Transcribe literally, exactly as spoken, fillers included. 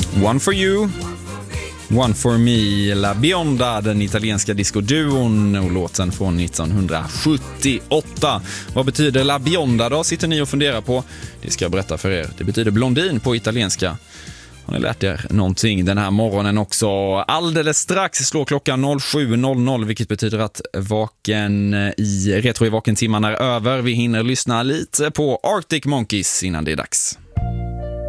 One for you, One for me, La Bionda, den italienska discoduon, och låten från nittonhundrasjuttioåtta. Vad betyder La Bionda då, sitter ni och funderar på? Det ska jag berätta för er. Det betyder blondin på italienska. Har ni lärt er någonting den här morgonen också? Alldeles strax slår klockan noll sju noll noll, vilket betyder att vaken i Retro i vaken-timman är över. Vi hinner lyssna lite på Arctic Monkeys innan det är dags.